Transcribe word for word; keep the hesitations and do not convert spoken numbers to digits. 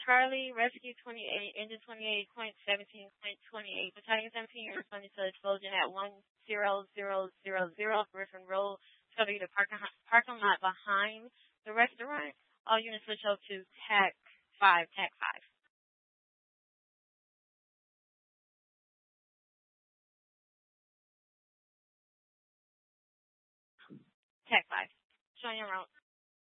Charlie, Rescue twenty-eight, Engine twenty-eight, point seventeen, point twenty-eight, Battalion seventeen, you're responding to the explosion at one zero zero zero zero Griffin Road. It's going to be the parking, parking lot behind the restaurant. All units switch over to TAC five, TAC five. TAC five. Showing your route.